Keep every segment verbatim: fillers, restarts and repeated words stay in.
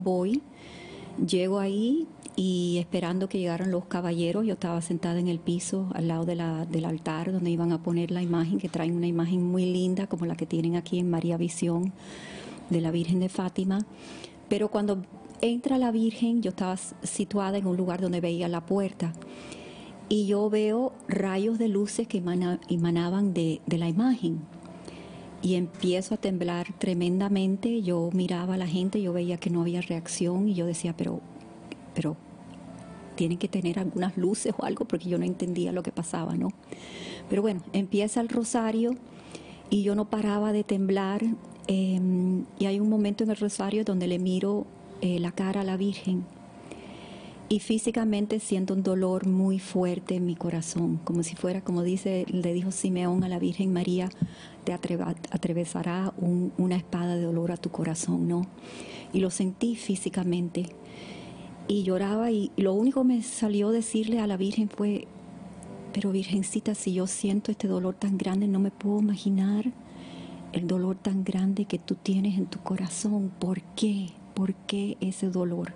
Voy, llego ahí y esperando que llegaran los caballeros, yo estaba sentada en el piso al lado de la, del altar donde iban a poner la imagen, que traen una imagen muy linda como la que tienen aquí en María Visión de la Virgen de Fátima. Pero cuando entra la Virgen, yo estaba situada en un lugar donde veía la puerta y yo veo rayos de luces que emana, emanaban de, de la imagen. Y empiezo a temblar tremendamente. Yo miraba a la gente, yo veía que no había reacción y yo decía, pero, pero tienen que tener algunas luces o algo, porque yo no entendía lo que pasaba, ¿no? Pero bueno, empieza el rosario y yo no paraba de temblar. Eh, y hay un momento en el rosario donde le miro eh, la cara a la Virgen y físicamente siento un dolor muy fuerte en mi corazón, como si fuera, como dice, le dijo Simeón a la Virgen María, te atravesará un, una espada de dolor a tu corazón, ¿no? Y lo sentí físicamente y lloraba y lo único que me salió decirle a la Virgen fue, pero Virgencita, si yo siento este dolor tan grande, no me puedo imaginar el dolor tan grande que tú tienes en tu corazón. ¿Por qué? ¿Por qué ese dolor?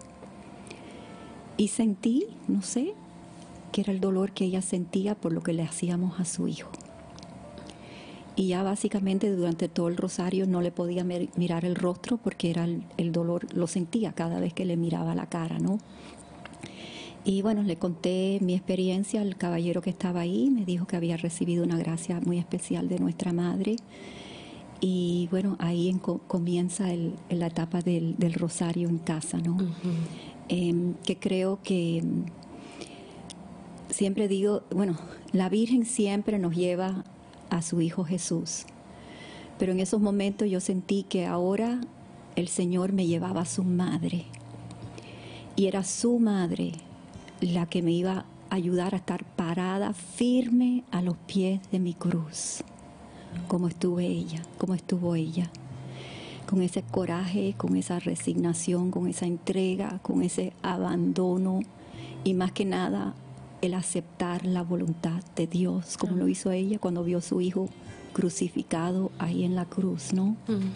Y sentí, no sé, que era el dolor que ella sentía por lo que le hacíamos a su hijo. Y ya básicamente durante todo el rosario no le podía mirar el rostro porque era el, el dolor, lo sentía cada vez que le miraba la cara, ¿no? Y bueno, le conté mi experiencia al caballero que estaba ahí, me dijo que había recibido una gracia muy especial de nuestra madre. Y bueno, ahí en, comienza el, la etapa del, del rosario en casa, ¿no? Uh-huh. Eh, que creo que siempre digo, bueno, la Virgen siempre nos lleva a su Hijo Jesús, pero en esos momentos yo sentí que ahora el Señor me llevaba a su madre y era su madre la que me iba a ayudar a estar parada firme a los pies de mi cruz, como estuve ella, como estuvo ella. Con ese coraje, con esa resignación, con esa entrega, con ese abandono y más que nada el aceptar la voluntad de Dios, como uh-huh. lo hizo ella cuando vio a su hijo crucificado ahí en la cruz, ¿no? Uh-huh.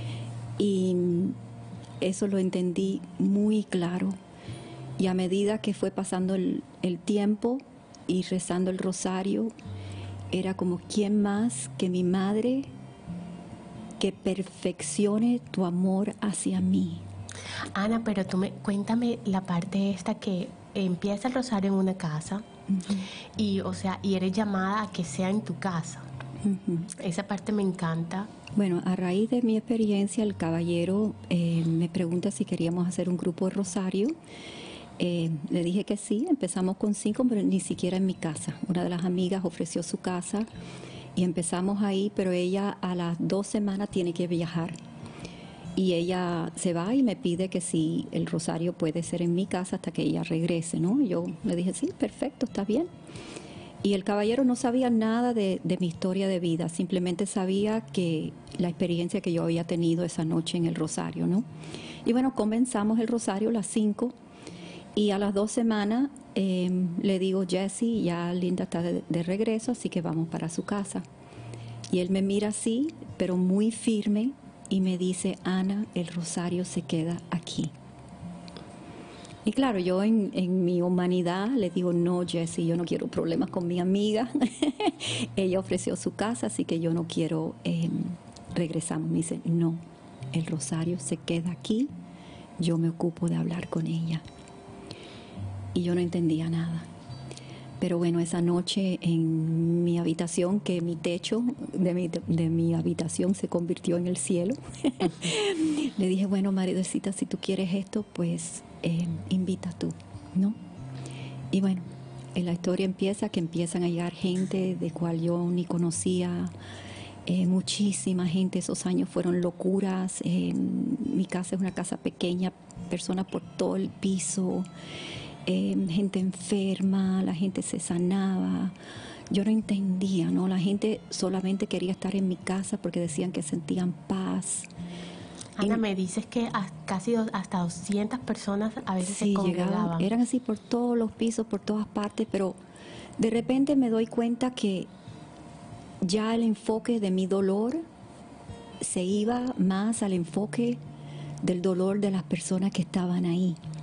Y eso lo entendí muy claro. Y a medida que fue pasando el, el tiempo y rezando el rosario, era como, ¿quién más que mi madre que perfeccione tu amor hacia mí? Ana, pero tú me cuéntame la parte esta que empieza el rosario en una casa uh-huh. y, o sea, y eres llamada a que sea en tu casa. Uh-huh. Esa parte me encanta. Bueno, a raíz de mi experiencia, el caballero eh, me pregunta si queríamos hacer un grupo de rosario. Eh, le dije que sí, empezamos con cinco, pero ni siquiera en mi casa. Una de las amigas ofreció su casa y empezamos ahí, pero ella a las dos semanas tiene que viajar. Y ella se va y me pide que si el rosario puede ser en mi casa hasta que ella regrese, ¿no? Yo le dije, sí, perfecto, está bien. Y el caballero no sabía nada de, de mi historia de vida, simplemente sabía que la experiencia que yo había tenido esa noche en el rosario, ¿no? Y bueno, comenzamos el rosario a las cinco y a las dos semanas eh, le digo, Jessie, ya Linda está de, de regreso, así que vamos para su casa. Y él me mira así, pero muy firme, y me dice, Ana, el rosario se queda aquí. Y claro, yo en, en mi humanidad le digo, no, Jessie, yo no quiero problemas con mi amiga. Ella ofreció su casa, así que yo no quiero, eh, regresamos. Me dice, no, el rosario se queda aquí, yo me ocupo de hablar con ella. Y yo no entendía nada. Pero bueno, esa noche en mi habitación, que mi techo de mi, de mi habitación se convirtió en el cielo, le dije, bueno, Maridecita, si tú quieres esto, pues eh, invita tú, ¿no? Y bueno, en la historia empieza que empiezan a llegar gente de cual yo ni conocía, eh, muchísima gente. Esos años fueron locuras. Eh, mi casa es una casa pequeña, personas por todo el piso. Eh, gente enferma, la gente se sanaba. Yo no entendía, ¿no? La gente solamente quería estar en mi casa porque decían que sentían paz. Ana, me dices que casi hasta doscientas personas a veces sí, se congregaban. Llegaban, eran así por todos los pisos, por todas partes, pero de repente me doy cuenta que ya el enfoque de mi dolor se iba más al enfoque del dolor de las personas que estaban ahí.